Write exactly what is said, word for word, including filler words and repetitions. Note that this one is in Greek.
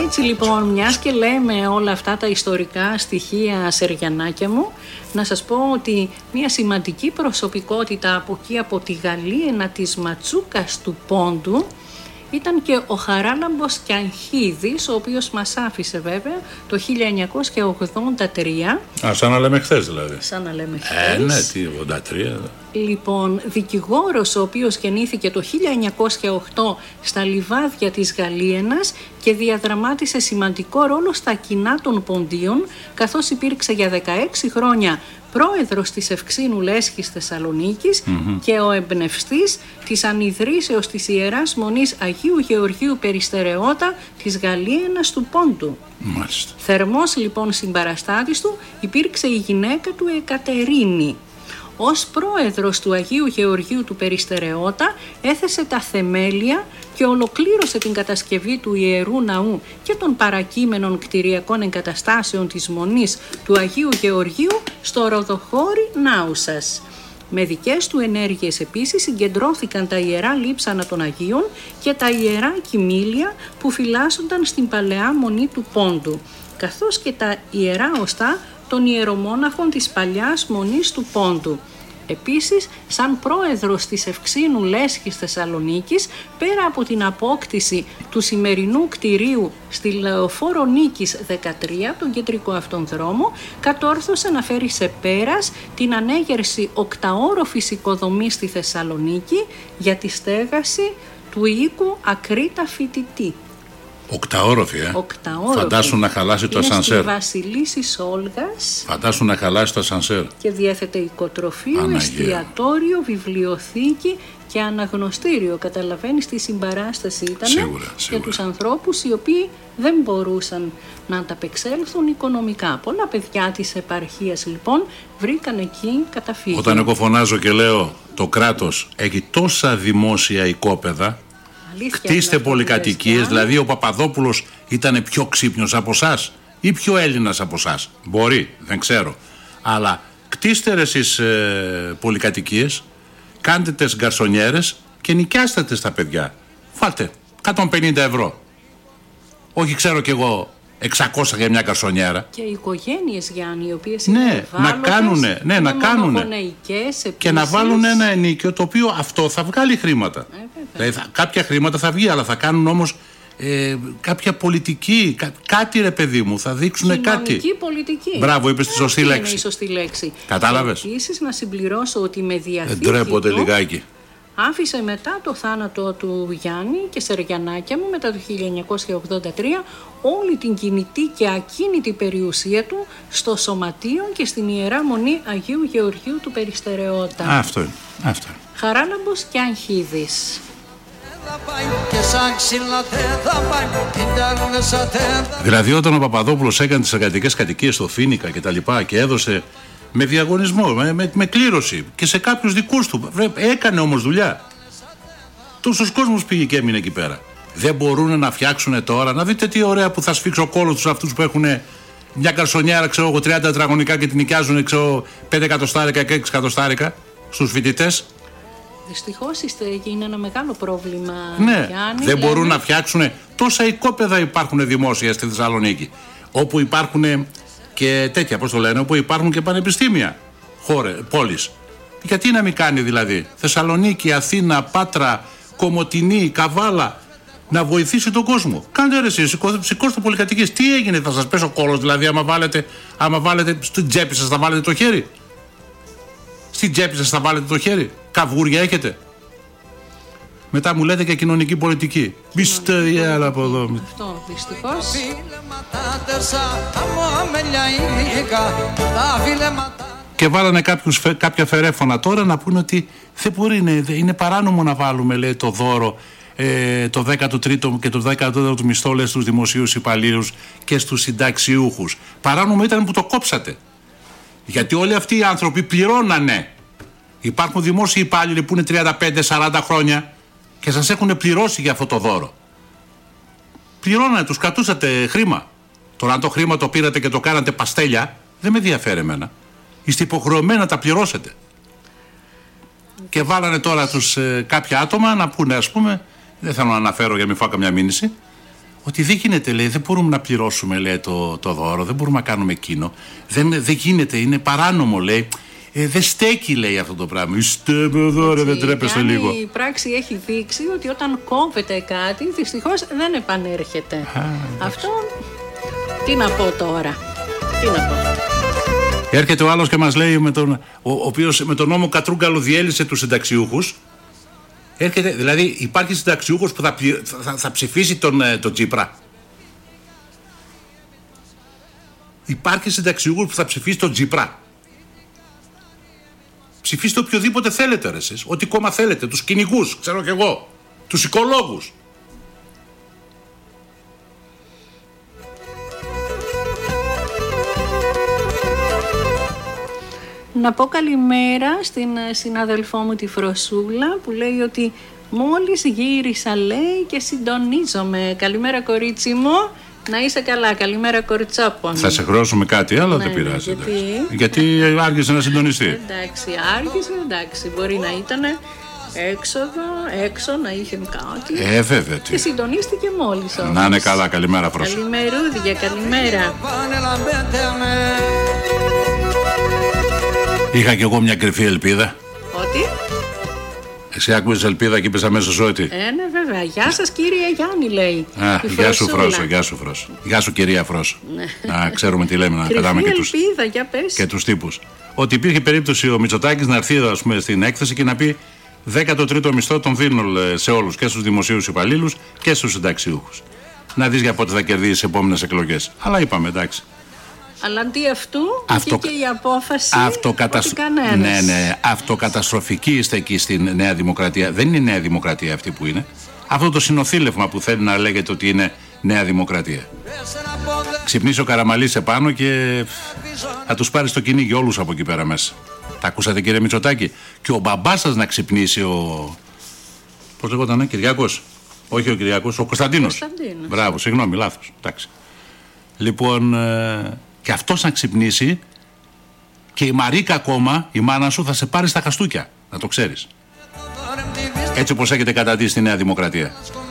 Έτσι λοιπόν, μιας και λέμε όλα αυτά τα ιστορικά στοιχεία, Σεριανάκια μου, να σας πω ότι μια σημαντική προσωπικότητα από εκεί, από τη Γαλλίαινα της Ματσούκας του Πόντου, ήταν και ο Χαράλαμπος Κιανχίδης, ο οποίος μας άφησε βέβαια το χίλια εννιακόσια ογδόντα τρία. Α, σαν να λέμε χθες δηλαδή. Σαν να λέμε χθες. Ε, ναι, τι, ογδόντα τρία. Λοιπόν, δικηγόρος ο οποίος γεννήθηκε το χίλια εννιακόσια οκτώ στα λιβάδια της Γαλλίαινας και διαδραμάτισε σημαντικό ρόλο στα κοινά των Ποντίων, καθώς υπήρξε για δεκαέξι χρόνια πρόεδρος της Ευξήνου Λέσχης Θεσσαλονίκης mm-hmm. και ο εμπνευστής της ανιδρύσεως της Ιεράς Μονής Αγίου Γεωργίου Περιστερεώτα της Γαλλίαινας του Πόντου. Μάλιστα. Θερμός λοιπόν συμπαραστάτης του υπήρξε η γυναίκα του Εκατερίνη. Ως πρόεδρος του Αγίου Γεωργίου του Περιστερεώτα έθεσε τα θεμέλια και ολοκλήρωσε την κατασκευή του Ιερού Ναού και των παρακείμενων κτηριακών εγκαταστάσεων της Μονής του Αγίου Γεωργίου στο Ροδοχώρι Νάουσας. Με δικές του ενέργειες επίσης συγκεντρώθηκαν τα ιερά λείψανα των Αγίων και τα ιερά κοιμήλια που φυλάσσονταν στην Παλαιά Μονή του Πόντου, καθώς και τα ιερά οστά των ιερομόναχων της παλιάς Μονής του Πόντου. Επίσης, σαν πρόεδρος της Ευξήνου Λέσχης Θεσσαλονίκης, πέρα από την απόκτηση του σημερινού κτηρίου στη Λεωφόρο Νίκης δεκατρία, τον κεντρικό αυτόν δρόμο, κατόρθωσε να φέρει σε πέρας την ανέγερση οκταόροφης οικοδομής στη Θεσσαλονίκη για τη στέγαση του οίκου Ακρίτα Φοιτητή. Οκταόροφη, ε. Οκταόροφη. Φαντάσου να χαλάσει το ασανσέρ. Είναι στη Βασιλίσσης Όλγας. Φαντάσου να χαλάσει το ασανσέρ. Και διέθετε οικοτροφείο, εστιατόριο, βιβλιοθήκη και αναγνωστήριο. Καταλαβαίνεις τι συμπαράσταση ήταν για τους ανθρώπους οι οποίοι δεν μπορούσαν να ανταπεξέλθουν οικονομικά. Πολλά παιδιά της επαρχίας λοιπόν βρήκαν εκεί καταφύγιο. Όταν εγώ φωνάζω και λέω το κράτος έχει τόσα δημόσια οικόπεδα, χτίστε πολυκατοικίες, δηλαδή ο Παπαδόπουλος ήταν πιο ξύπνιος από εσάς ή πιο Έλληνας από εσάς? Μπορεί, δεν ξέρω. Αλλά κτίστε ρε εσείς ε, πολυκατοικίες, κάντε τις γκαρσονιέρες και νοικιάστε τις στα παιδιά. Φάτε εκατόν πενήντα ευρώ. Όχι ξέρω κι εγώ εξακόσια για μια γκαρσονιέρα. Και οι οικογένειες, Γιάννη, οι οποίες ναι, είναι να κάνουνε, ναι, να κάνουνε και να βάλουν ένα ενίκιο το οποίο αυτό θα βγάλει χρήματα. Ε, δηλαδή, θα, κάποια χρήματα θα βγει, αλλά θα κάνουν όμως ε, κάποια πολιτική, κά, κάτι ρε παιδί μου, θα δείξουν κάτι. Κοινωνική πολιτική. Μπράβο, είπες τη σωστή λέξη. Είναι η σωστή λέξη. Κατάλαβες. Επίσης να συμπληρώσω ότι με διαθήκη δεν τρέπονται λιγάκι. Άφησε μετά το θάνατο του Γιάννη και Σεριανάκια μου μετά το χίλια εννιακόσια ογδόντα τρία όλη την κινητή και ακίνητη περιουσία του στο Σωματείο και στην Ιερά Μονή Αγίου Γεωργίου του Περιστερεώτα. Αυτό είναι. Αυτό είναι. Χαράλαμπος Κιανχίδης. Δηλαδή όταν ο Παπαδόπουλος έκανε τις εργατικές κατοικίες στο Φοίνικα και τα λοιπά και έδωσε με διαγωνισμό, με, με, με κλήρωση και σε κάποιους δικούς του, έκανε όμως δουλειά. Τόσος κόσμος πήγε και έμεινε εκεί πέρα. Δεν μπορούν να φτιάξουν τώρα, να δείτε τι ωραία που θα σφίξει ο κόλος τους αυτούς που έχουν μια καρσονιέρα, ξέρω εγώ, τριάντα τετραγωνικά και την νοικιάζουν, ξέρω, πέντε εκατοστάρικα και έξι εκατοστάρικα στους φοιτητές. Δυστυχώς είναι ένα μεγάλο πρόβλημα. Ναι, Γιάννη, δεν λέμε... μπορούν να φτιάξουν. Τόσα οικόπεδα υπάρχουν δημόσια στη Θεσσαλονίκη, όπου υπάρχουν και τέτοια, πώς το λένε, όπου υπάρχουν και πανεπιστήμια, χώρε, πόλεις. Γιατί να μην κάνει δηλαδή Θεσσαλονίκη, Αθήνα, Πάτρα, Κομοτηνή, Καβάλα, να βοηθήσει τον κόσμο? Κάντε ρε εσείς, σηκώστε πολυκατοικίες. Τι έγινε, θα σας πέσει ο κόλος δηλαδή άμα βάλετε, άμα βάλετε στην τσέπη σας θα βάλετε το χέρι? Στην τσέπη σας θα βάλετε το χέρι? Καυγούρια έχετε? Μετά μου λέτε και κοινωνική πολιτική. Μιστερία, αλλά από εδώ. Αυτό, δυστυχώς. Και βάλανε κάποιους, κάποια φερέφωνα τώρα να πούνε ότι δεν μπορεί, είναι, είναι παράνομο να βάλουμε, λέει, το δώρο ε, το δέκατο τρίτο και το δέκατο τέταρτο μισθό, λέει, στους δημοσίους υπαλλήλους και στους συνταξιούχους. Παράνομο ήταν που το κόψατε. Γιατί όλοι αυτοί οι άνθρωποι πληρώνανε. Υπάρχουν δημόσιοι υπάλληλοι που είναι τριάντα πέντε σαράντα χρόνια και σας έχουν πληρώσει για αυτό το δώρο. Πληρώνανε, τους κρατούσατε χρήμα. Τώρα αν το χρήμα το πήρατε και το κάνατε παστέλια, δεν με ενδιαφέρει εμένα. Είστε υποχρεωμένοι να τα πληρώσετε. Και βάλανε τώρα τους ε, κάποια άτομα να πούνε, ας πούμε, δεν θέλω να αναφέρω για να μην φάω καμιά μήνυση, ότι δεν γίνεται, λέει, δεν μπορούμε να πληρώσουμε, λέει, το, το δώρο, δεν μπορούμε να κάνουμε εκείνο. Δεν, δεν γίνεται, είναι παράνομο, λέει. Ε, δεν στέκει, λέει, αυτό το πράγμα. Είστε με εδώ, ρε, δεν τρέπεστε λίγο. Η πράξη έχει δείξει ότι όταν κόβεται κάτι, δυστυχώς δεν επανέρχεται. Α, αυτό, τι να πω τώρα. Τι να πω. Έρχεται ο άλλος και μας λέει, με τον, ο, ο οποίος με τον νόμο Κατρούγκαλο διέλυσε τους συνταξιούχους. Έρχεται, δηλαδή υπάρχει συνταξιούχος που θα, θα, θα ψηφίσει τον, τον Τσίπρα. Υπάρχει συνταξιούχος που θα ψηφίσει τον Τσίπρα. Ψηφίστε οποιοδήποτε θέλετε, ρε, εσείς. Ό,τι κόμμα θέλετε. Τους κυνηγούς, ξέρω κι εγώ. Τους οικολόγους. Να πω καλημέρα στην συναδελφό μου τη Φροσούλα που λέει ότι μόλις γύρισα, λέει, και συντονίζομαι. Καλημέρα, κορίτσι μου. Να είσαι καλά. Καλημέρα, κοριτσόπον. Θα σε χρώσουμε κάτι, αλλά ναι, δεν πειράζει. Γιατί, γιατί άργησε να συντονιστεί. Εντάξει, άργησε, εντάξει. Μπορεί να ήταν έξοδο, έξω, να είχε κάτι. Ε, βέβαια. Και συντονίστηκε μόλις όμως. Να είναι καλά. Καλημέρα, Φρόσο. Καλημερούδια, καλημέρα. Είχα κι εγώ μια κρυφή ελπίδα. Ότι? Εσύ άκουσες ελπίδα και είπες αμέσως ότι. Ε, ναι, βέβαια. Γεια σας, κύριε Γιάννη, λέει. Α, γεια σου, Φρόσο, γεια σου, Φρόσο. Γεια σου, κυρία Φρόσο. Ναι. Να ξέρουμε τι λέμε, να πετάμε και τους, ελπίδα, για πες. και τους τύπους. Ότι υπήρχε περίπτωση ο Μητσοτάκης να έρθει εδώ, ας πούμε, στην έκθεση και να πει δέκατο τρίτο μισθό τον δίνω σε όλους, και στους δημοσίους υπαλλήλους και στους συνταξιούχους. Να δεις για πότε θα κερδίσει τις επόμενες εκλογές. Αλλά είπαμε, εντάξει. Αλλά αντί αυτού, Αυτο... και η απόφαση Αυτοκατασ... ότι κανένας. Ναι, ναι, αυτοκαταστροφική είστε εκεί στην Νέα Δημοκρατία. Δεν είναι Νέα Δημοκρατία αυτή που είναι. Αυτό το συνοθήλευμα που θέλει να λέγεται ότι είναι Νέα Δημοκρατία. Ξυπνήσει ο Καραμαλής επάνω και θα τους πάρει στο κυνήγι όλους από εκεί πέρα μέσα. Τα ακούσατε, κύριε Μητσοτάκη? Και ο μπαμπάς σας να ξυπνήσει, ο... πώς λεγότανε, Κυριάκος? Όχι ο Κυριάκος, ο Κωνσταντίνος. Κωνσταντίνος. Μπράβο, συγγνώμη, λάθος. Εντάξει. Λοιπόν... Ε... Και αυτός να ξυπνήσει και η Μαρίκα ακόμα, η μάνα σου, θα σε πάρει στα χαστούκια. Να το ξέρεις. Έτσι όπως έχετε καταντήσει στη Νέα Δημοκρατία.